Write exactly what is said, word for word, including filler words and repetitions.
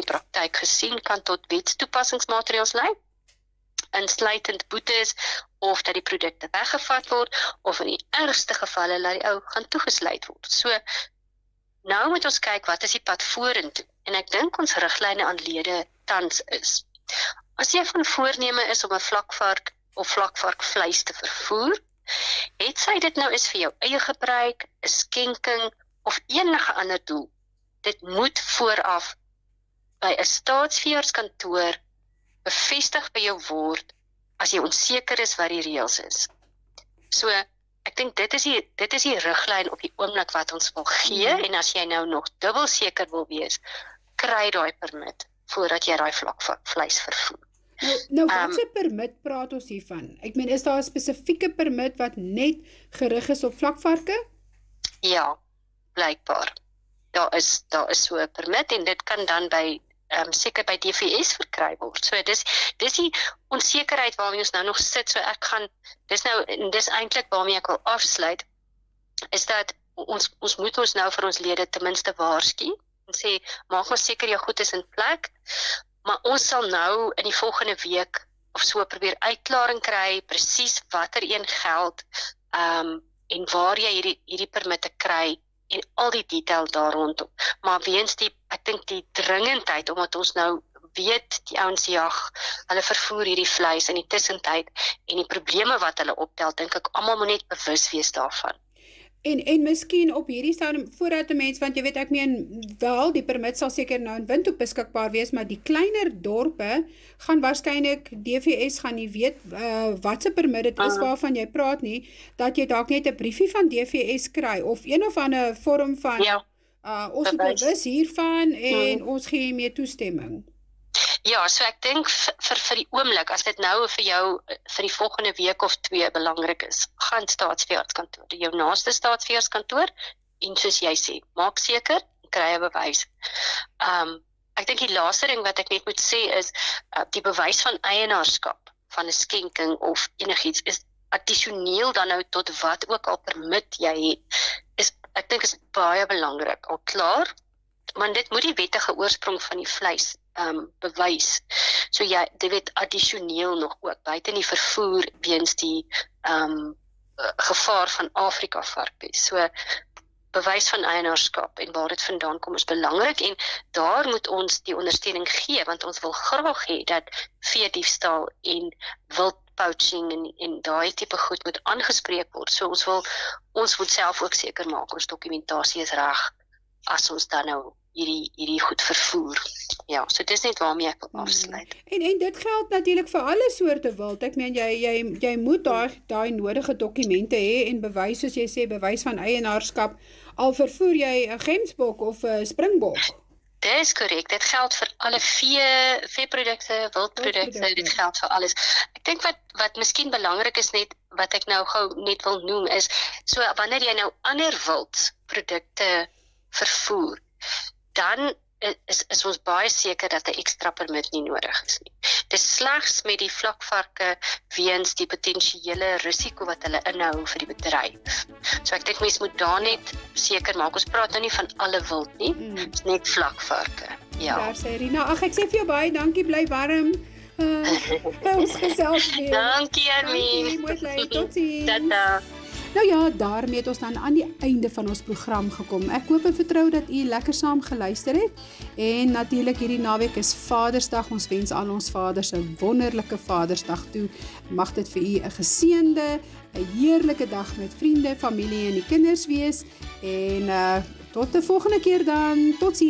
die praktyk gesien, kan tot wetstoepassingsmaatreëls lei, insluitend boetes, of dat die produkte weggevat word, of in die ergste gevalle laat die ou gaan toegesluit word. So, nou moet ons kyk wat is die pad vorentoe, en ek dink ons riglyne aan lede tans is. As jy van voorneme is om 'n vlakvark of vlakvarkvleis te vervoer, het sy dit nou is vir jou eie gebruik, 'n skenking of enige ander doel, dit moet vooraf by 'n staatsveeartskantoor bevestig by jou word as jy onseker is wat die reëls is. So, ek dink dit is die dit is die riglyn op die oomblik wat ons wil gee, mm. en as jy nou nog dubbel seker wil wees, kry daai permit voordat jy daai vlakvleis vervoer. Nou, nou wat um, se permit praat ons hiervan? Ek meen, is daar 'n spesifieke permit wat net gerig is op vlakvarke? Ja, blykbaar. Daar is daar is so 'n permit en dit kan dan by um, seker by D V S verkry word. So dis dis die onsekerheid waarmee ons nou nog sit. So ek gaan dis nou en dis eintlik waarmee ek wil afsluit is dat ons ons moet ons nou vir ons lede ten minste waarsku en sê maak ons seker jou goed is in plek. Maar ons sal nou in die volgende week of so probeer uitklaring kry, presies watter een geld, um, en waar jy hierdie, hierdie permitte kry, en al die detail daar rondom. Maar weens die, ek dink die dringendheid, omdat ons nou weet, die ouens jag, hulle vervoer hierdie vleis in die tussentyd, en die probleme wat hulle optel, dink ek, almal moet net bewus wees daarvan. En, en miskien op hierdie stadium, voordat die mens, want jy weet, ek meen, wel, die permit sal seker nou in Windhoek beskikbaar wees, maar die kleiner dorpe, gaan waarskynlik, D V S gaan nie weet, uh, wat se permit dit is, waarvan jy praat nie, dat jy dalk net 'n briefie van D V S kry, of een of ander vorm van, ja, uh, ons is bewus hiervan, en hmm. ons gee mee toestemming. Ja, so ek dink vir vir die oomblik, as dit nou vir jou vir die volgende week of twee belangrik is, gaan staatsveeartskantoor, jou naaste staatsveeartskantoor, en soos jy sê, maak seker, kry 'n bewys. Um, ek dink die laaste ding wat ek net moet sê is, uh, die bewys van eienaarskap, van 'n skenking of enigiets, is addisioneel dan nou tot wat ook al permit jy het, is, ek dink is baie belangrik, al klaar, maar dit moet die wettige oorsprong van die vleis Um, bewys. So jy, dit weet addisioneel nog ook, buiten die vervoer weens die um, gevaar van Afrika varkpies. So bewys van eienaarskap en waar dit vandaan kom is belangrik en daar moet ons die ondersteuning gee, want ons wil graag hê dat veediefstal en wildpoaching en, en daai tipe goed moet aangespreek word. So ons wil, ons moet self ook seker maak, ons dokumentasie is reg as ons dan nou hierdie, hierdie goed vervoer. Ja, so dis net waarmee ek wil afsluit. En, en dit geld natuurlik vir alle soorte wild. Ek meen, jy, jy, jy moet daai, daai nodige dokumente hê en bewys, soos jy sê, bewys van eienaarskap, al vervoer jy 'n gemsbok of 'n springbok. Dit is korrek, dit geld vir alle vee, veeprodukte, wildprodukte, dit geld vir alles. Ek dink wat, wat miskien belangrik is net, wat ek nou gou net wil noem is, so wanneer jy nou ander wildprodukte vervoer, dan is, is ons baie seker dat 'n ekstra permit nie nodig is nie. Dit is slegs met die vlakvarke weens die potensiële risiko wat hulle inhou vir die bedryf. So ek dink mense moet daar net seker maak, ons praat nou nie van alle wild nie, mm. dit is net vlakvarke. Ja. Daar sê Rina, ag ek sê vir jou baie dankie, bly warm. Uh, ons gesels weer. Dankie Armin. Dankie, mooi bly, totsiens. Tata. Nou ja, daarmee het ons dan aan die einde van ons program gekom. Ek hoop en vertrou dat u lekker saam geluister het. En natuurlik hierdie naweek is Vadersdag. Ons wens al ons vaders 'n wonderlike Vadersdag toe. Mag dit vir u 'n geseënde, 'n heerlike dag met vriende, familie en die kinders wees. En uh, tot die volgende keer dan. Totsiens.